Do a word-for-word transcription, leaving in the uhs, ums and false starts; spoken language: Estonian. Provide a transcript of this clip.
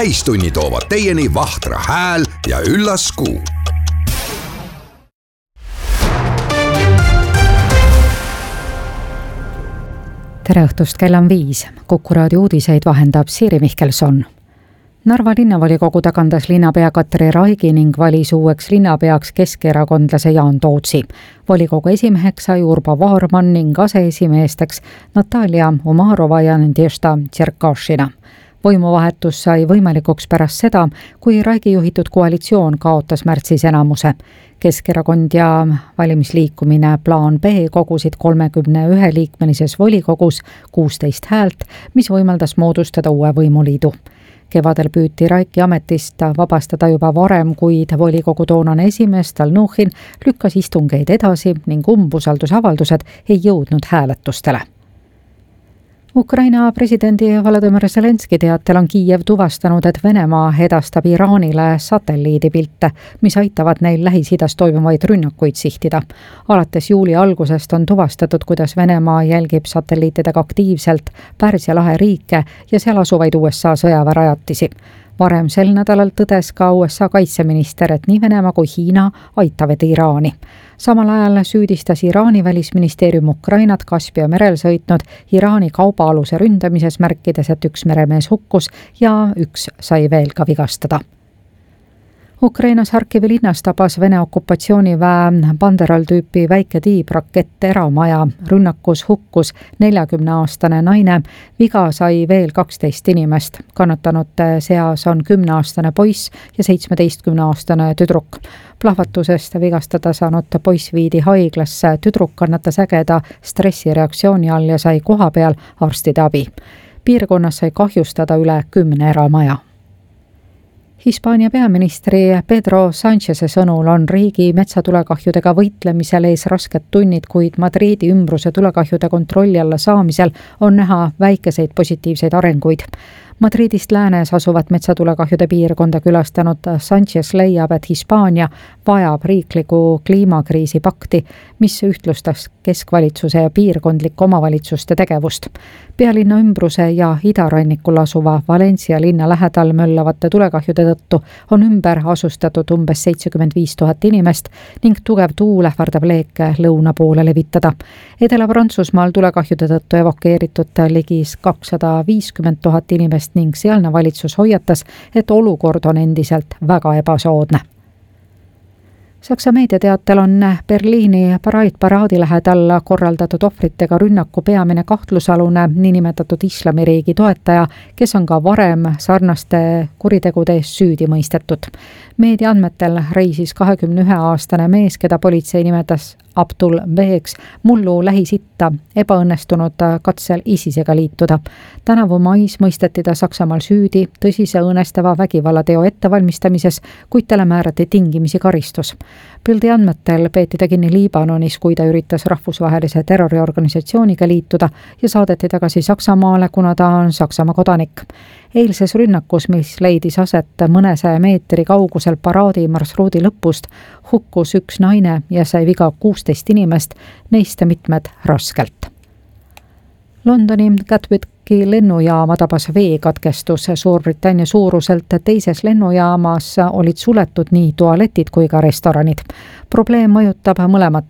täistunni toovad teieni Vahtra hääl ja üllas Kuu. Tere õhtust, kell on viis. Kuku raadio uudiseid vahendab Siiri Mihkelson. Narva linnavolikogu tagandas linnapea Katri Raigi ning valis uueks linnapeaks keskerakondlase Jaan Tootsi. Volikogu esimeheks sai Urbo Vaarman ning aseesimeesteks Natalia Umarova ja Nadježda Tšerkašina. Võimuvahetus sai võimalikuks pärast seda, kui Raigi juhitud koalitsioon kaotas märtsis enamuse. Keskerakond ja valimisliikumine Plaan B kogusid kolmekümne ühe liikmelises volikogus kuusteist häält, mis võimaldas moodustada uue võimuliidu. Kevadel püüti Raiki ametist vabastada juba varem, kuid volikogu toonane esimees Stalnuhhin lükkas istungeid edasi ning umbusaldusavaldused ei jõudnud hääletustele. Ukraina presidendi Volodymyr Zelenski teatel on Kiiev tuvastanud, et Venemaa edastab Iraanile satelliidipilte, mis aitavad neil Lähis-Idas toimuvaid rünnakuid sihtida. Alates juuli algusest on tuvastatud, kuidas Venemaa jälgib satelliitidega aktiivselt Pärsia lahe riike ja seal asuvaid U S A sõjaväerajatisi. Varem sel nädalal tõdes ka U S A kaitseminister, et nii Venemaa kui Hiina aitavad Iraani. Samal ajal süüdistas Iraani välisministeerium Ukrainat Kaspia merel sõitnud Iraani kaubaaluse ründamises, märkides, et üks meremees hukkus ja üks sai veel ka vigastada. Ukrainas Harkivi linnas tabas Vene okupatsiooniväe Banderal tüüpi väike tiibrakett eramaja. Rünnakus hukkus neljakümneaastane naine, viga sai veel kaksteist inimest. Kannatanute seas on kümneaastane poiss ja seitsmeteistkümneaastane tüdruk. Plahvatusest vigastada saanud poiss viidi haiglasse, tüdruk kannatas ägeda stressireaktsiooni all ja sai koha peal arstide abi. Piirkonnas sai kahjustada üle kümne eramaja. Hispaania peaministri Pedro Sáncheze sõnul on riigi metsatulekahjudega võitlemisel ees rasked tunnid, kuid Madridi ümbruse tulekahjude kontrolli alla saamisel on näha väikeseid positiivseid arenguid. Madridist läänes asuvat metsatulekahjude piirkonda külastanud Sánchez leiab, et Hispaania vajab riikliku kliimakriisi pakti, mis ühtlustas keskvalitsuse ja piirkondliku omavalitsuste tegevust. Pealinna ümbruse ja idarannikul asuva Valencia linna lähedal möllavate tulekahjude tõttu on ümber asustatud umbes seitsekümmend viis tuhat inimest ning tugev tuul ähvardab leeke lõuna poole levitada. Edela-Prantsusmaal tulekahjude tõttu evakueeritud ligi kakssada viiskümmend tuhat inimest ning sealne valitsus hoiatas, et olukord on endiselt väga ebasoodne. Saksa meediateatel on Berliini Pride-paraadi lähedal korraldatud ohvritega rünnaku peamine kahtlusalune niinimetatud islamiriigi toetaja, kes on ka varem sarnaste kuritegude eest süüdi mõistetud. Meedia andmetel reisis kahekümne ühe aastane mees, keda politsei nimetas Abdul Beeks, mullu Lähis-Itta ebaõnnestunud katsel ISISega liituda. Tänavu mais mõisteti ta Saksamaal süüdi tõsise õõnestava vägivallateo ettevalmistamises, kuid talle määrati tingimisi karistus. Pildi andmetel peeti ta kinni Liibanonis, kui ta üritas rahvusvahelise terroriorganisatsiooniga liituda ja saadeti tagasi Saksamaale, kuna ta on Saksamaa kodanik. Eilses rünnakus, mis leidis aset mõnesaja meetri kaugusel paraadi marsruudi lõpust, hukkus üks naine ja sai viga kuusteist inimest, neist mitmed raskelt. Londoni Gatwicki lennujaama tabas veekatkestus. Suurbritannia suuruselt teises lennujaamas olid suletud nii tualetid kui ka restoranid. Probleem mõjutab mõlemat